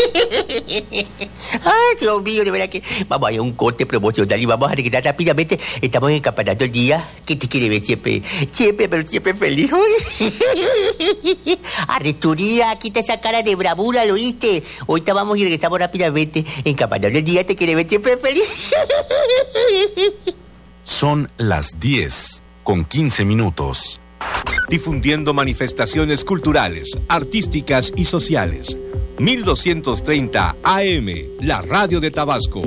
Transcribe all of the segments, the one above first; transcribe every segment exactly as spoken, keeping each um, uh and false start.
Ay, Dios mío, de verdad que vamos a ir a un corte promocional y vamos a regresar rápidamente. Estamos encampando el día que te quiere ver siempre, siempre, pero siempre feliz. Arresturía, quita esa cara de bravura, ¿lo oíste? Ahorita vamos y regresamos rápidamente. Encampando el día te quiere ver siempre feliz. Son las diez con quince minutos. Difundiendo manifestaciones culturales, artísticas y sociales. mil doscientos treinta A M, la radio de Tabasco.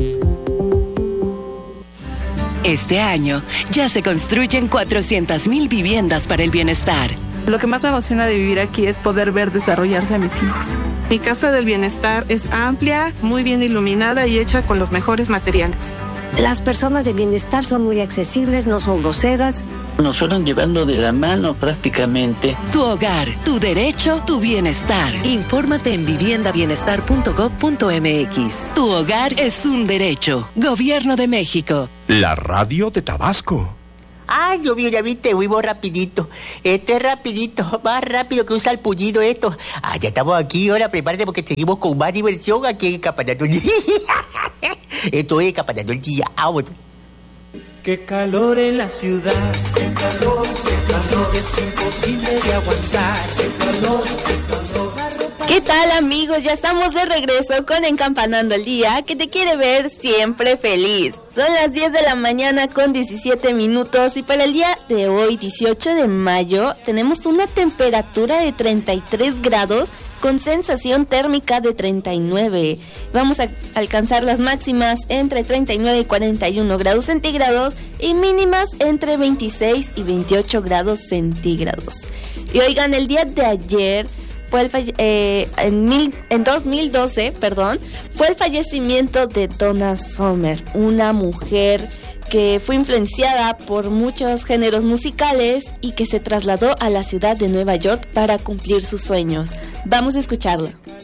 Este año ya se construyen cuatrocientas mil viviendas para el bienestar. Lo que más me emociona de vivir aquí es poder ver desarrollarse a mis hijos. Mi casa del bienestar es amplia, muy bien iluminada y hecha con los mejores materiales. Las personas de bienestar son muy accesibles, no son groseras. Nos fueron llevando de la mano prácticamente. Tu hogar, tu derecho, tu bienestar. Infórmate en vivienda bienestar punto gob punto eme equis. Tu hogar es un derecho. Gobierno de México. La radio de Tabasco. Ay, Dios mío, ya viste, fuimos rapidito. Este es rapidito, más rápido que un salpullido esto. Ah, ya estamos aquí, ahora prepárate porque seguimos con más diversión aquí en Campanando el Día. Esto es Campanando el Día, vamos. Qué calor en la ciudad, qué calor, qué calor, es imposible de aguantar, qué calor, qué calor. ¿Qué tal, amigos? Ya estamos de regreso con Encampanando el Día, que te quiere ver siempre feliz. Son las diez de la mañana con diecisiete minutos y para el día de hoy, dieciocho de mayo, tenemos una temperatura de treinta y tres grados con sensación térmica de treinta y nueve. Vamos a alcanzar las máximas entre treinta y nueve y cuarenta y uno grados centígrados y mínimas entre veintiséis y veintiocho grados centígrados. Y oigan, el día de ayer fue el falle- eh, en, mil, en dos mil doce, perdón, fue el fallecimiento de Donna Summer, una mujer que fue influenciada por muchos géneros musicales y que se trasladó a la ciudad de Nueva York para cumplir sus sueños. Vamos a escucharla.